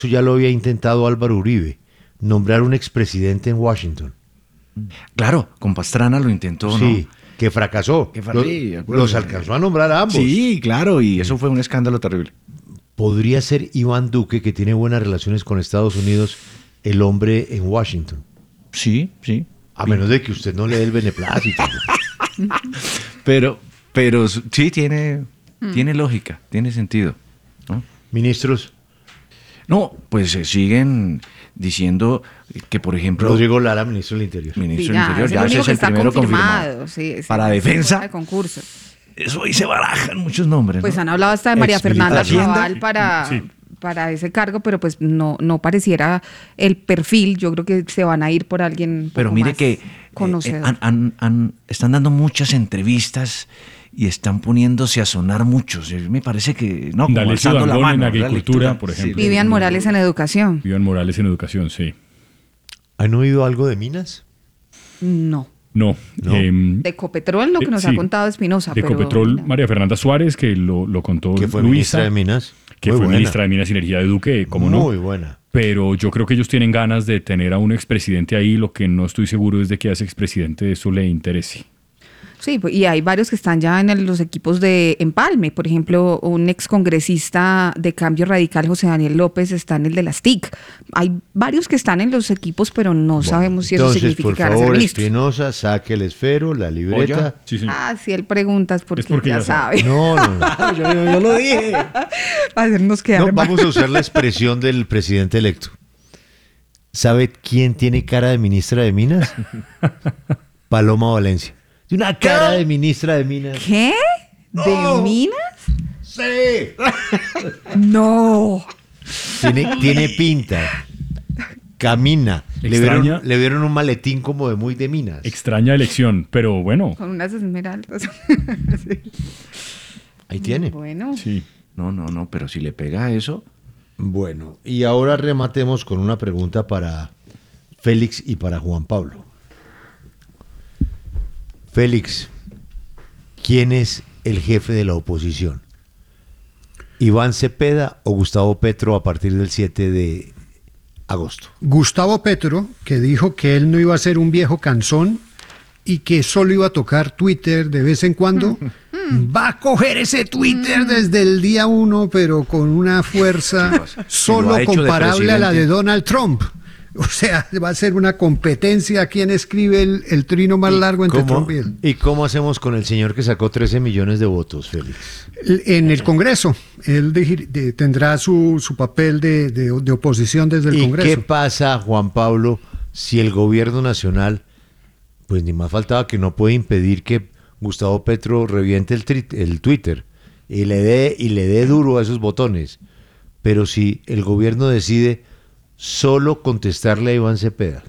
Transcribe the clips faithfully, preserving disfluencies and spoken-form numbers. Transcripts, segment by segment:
Eso ya lo había intentado Álvaro Uribe, nombrar un expresidente en Washington. Claro, con Pastrana lo intentó, Sí, ¿no? que fracasó. Que fra- Los, sí, de acuerdo. los alcanzó a nombrar a ambos. Sí, claro, y eso fue un escándalo terrible. Podría ser Iván Duque, que tiene buenas relaciones con Estados Unidos, el hombre en Washington. Sí, sí. A menos de que usted no le dé el beneplácito. Pero, pero sí tiene, tiene lógica, tiene sentido, ¿no? Ministros, No, pues se siguen diciendo que, por ejemplo, Rodrigo Lara, ministro del Interior. ministro Sí, del Interior, es el ya ese único es que el está primero confirmado. confirmado. Sí, sí, Para sí, defensa. fuera de concurso. Eso ahí se barajan muchos nombres, Pues ¿no? han hablado hasta de María Fernanda Exmilitar. Chaval para, Sí. para ese cargo, pero pues no, no pareciera el perfil. Yo creo que se van a ir por alguien un Pero poco mire más que eh, conocedor. han- han- han- están dando muchas entrevistas y están poniéndose a sonar muchos. Eh, Me parece que no, como D'Alessio alzando la Dangond mano. en la agricultura, lectura. por Sí, ejemplo. Vivian Morales en educación. Iván Morales en educación, sí. ¿Han oído algo de Minas? No. No. No. em, De Ecopetrol, lo que Eh, nos sí. ha contado Espinosa. de pero Ecopetrol, no. María Fernanda Suárez, que lo, lo contó Que fue Luisa, ministra de Minas. que Muy fue buena. ministra de Minas y Energía de Duque, como no. Muy buena. Pero yo creo que ellos tienen ganas de tener a un expresidente ahí. Lo que no estoy seguro es de que a ese expresidente eso le interese. Sí, pues, y hay varios que están ya en el- los equipos de Empalme. Por ejemplo, un excongresista de Cambio Radical, José Daniel López, está en el de las T I C. Hay varios que están en los equipos, pero no sabemos si eso Entonces, significa por que van a ser favor, ministros. Espinosa, saque el esfero, la libreta. Sí, señor. Ah, si él pregunta es porque, Es porque ya, ya sabe. sabe. No, no, no. yo, yo- yo lo dije. Va a hacernos quedar No, mal. vamos a usar la expresión del presidente electo. ¿Sabe quién tiene cara de ministra de Minas? Paloma Valencia. Tiene una cara de ministra de Minas. ¿Qué? ¿De Minas? ¡Sí! No. Tiene, tiene pinta. Camina. Le Extraña. vieron, le vieron un maletín como de muy de Minas. Extraña elección, pero bueno, Con unas esmeraldas. Sí. Ahí tiene. Bueno. sí. No, no, no, pero si le pega eso, Bueno, y ahora rematemos con una pregunta para Félix y para Juan Pablo. Félix, ¿quién es el jefe de la oposición? ¿Iván Cepeda o Gustavo Petro a partir del siete de agosto? Gustavo Petro, que dijo que él no iba a ser un viejo cansón y que solo iba a tocar Twitter de vez en cuando, va a coger ese Twitter desde el día uno, pero con una fuerza Sí, lo solo ha hecho de comparable a la de presidente. Donald Trump. O sea, va a ser una competencia a quién escribe el, el trino más largo entre ¿Cómo, Trump y él. ¿Y cómo hacemos con el señor que sacó trece millones de votos, Félix? En el Congreso, él de- de- tendrá su, su papel de, de- de oposición desde el ¿Y Congreso. qué pasa, Juan Pablo, si el gobierno nacional, pues ni más faltaba que no puede impedir que Gustavo Petro reviente el, tri- el Twitter y le dé y le dé duro a esos botones? Pero si el gobierno decide solo contestarle a Iván Cepeda.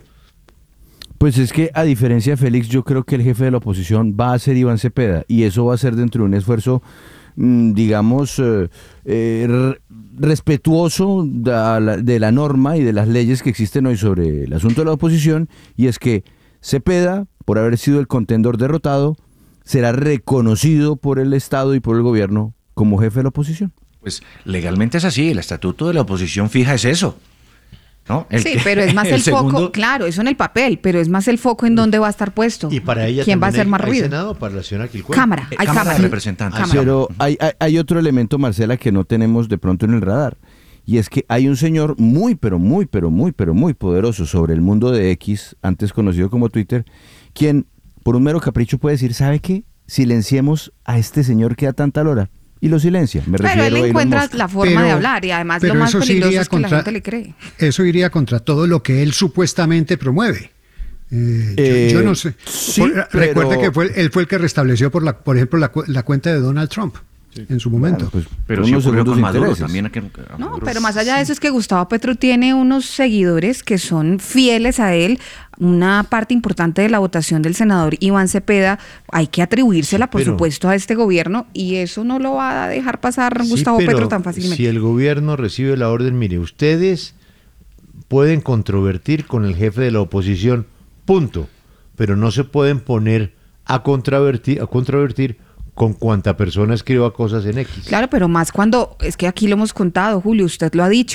Pues es que a diferencia de Félix, yo creo que el jefe de la oposición va a ser Iván Cepeda y eso va a ser dentro de un esfuerzo, mm, digamos, eh, eh, re- respetuoso de la, de la norma y de las leyes que existen hoy sobre el asunto de la oposición, y es que Cepeda, por haber sido el contendor derrotado, será reconocido por el Estado y por el gobierno como jefe de la oposición. pues legalmente es así. El estatuto de la oposición fija es eso, ¿no? El Sí, que- pero es más el, foco, segundo- claro, eso en el papel, pero es más el foco en dónde va a estar puesto. Y para ella ¿Quién va a también hacer hay- más hay ruido? Senado para la señora Quilcué. Cámara, Eh, hay Cámara cámara. de Representantes. Cámara. Pero hay, hay, hay otro elemento, Marcela, que no tenemos de pronto en el radar. Y es que hay un señor muy, pero muy, pero muy, pero muy poderoso sobre el mundo de X, antes conocido como Twitter, quien por un mero capricho puede decir, ¿sabe qué? Silenciemos a este señor que da tanta lora. Y lo silencia. Me Pero refiero él a Elon encuentra Musk. la forma Pero- de hablar y además pero lo más eso sí peligroso iría es que la contra- gente le cree. Eso iría contra todo lo que él supuestamente promueve. Eh, yo- Eh, yo, no sé. sí, Por- pero- Recuerde que fue, él fue el que restableció, por, la, por ejemplo, la, cu- la cuenta de Donald Trump en su momento. Bueno, pues, Pero por sí unos ocurrió con segundos Maduro intereses. también. a que- a No, Maduro. pero más allá de eso es que Gustavo Petro tiene unos seguidores que son fieles a él. Una parte importante de la votación del senador Iván Cepeda hay que atribuírsela, por pero- supuesto, a este gobierno y eso no lo va a dejar pasar Sí, Gustavo pero Petro tan fácilmente. Si el gobierno recibe la orden, mire, ustedes pueden controvertir con el jefe de la oposición, punto, pero no se pueden poner a controvertir, a controvertir con cuanta persona escriba cosas en X. Claro, pero más cuando, es que aquí lo hemos contado, Julio, usted lo ha dicho,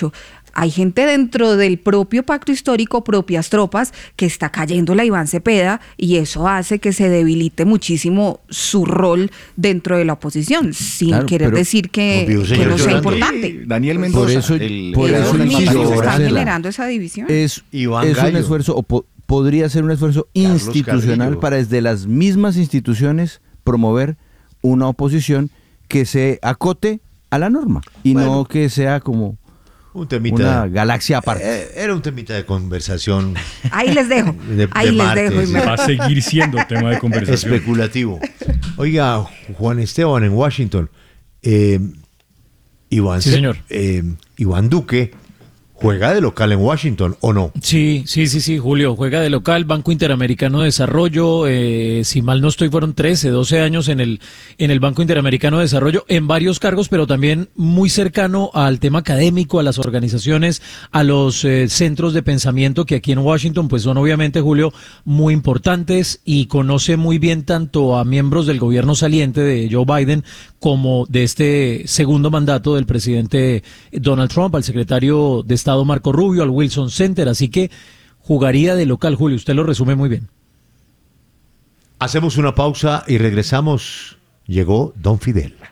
hay gente dentro del propio pacto histórico, propias tropas, que está cayendo la Iván Cepeda, y eso hace que se debilite muchísimo su rol dentro de la oposición, sin Claro, querer pero- decir que, Obvio, que señor no sea Llorando. importante. Daniel Por Mendoza. eso- el- por el Esos eso creador del mismos insisto, que Partido están Marcela. generando esa división. Es, Iván es un Gallo. esfuerzo, o po- podría ser un esfuerzo Carlos institucional Carrillo. para desde las mismas instituciones promover una oposición que se acote a la norma y Bueno. no que sea como Un temita. una galaxia aparte. Eh, Era un temita de conversación Ahí les dejo, de- ahí de les martes, dejo. y sí. me- Va a seguir siendo tema de conversación. especulativo. Oiga, Juan Esteban en Washington, eh, Iván, Sí, Ce- señor. eh, Iván Duque juega de local en Washington, ¿o no? Sí, sí, sí, sí, Julio, juega de local, Banco Interamericano de Desarrollo, eh, si mal no estoy, fueron trece, doce años en el, en el Banco Interamericano de Desarrollo, en varios cargos, pero también muy cercano al tema académico, a las organizaciones, a los eh, centros de pensamiento que aquí en Washington, pues son obviamente, Julio, muy importantes, y conoce muy bien tanto a miembros del gobierno saliente de Joe Biden como de este segundo mandato del presidente Donald Trump, al secretario de Estado Marco Rubio, al Wilson Center, así que jugaría de local, Julio, usted lo resume muy bien. Hacemos una pausa y regresamos. Llegó Don Fidel.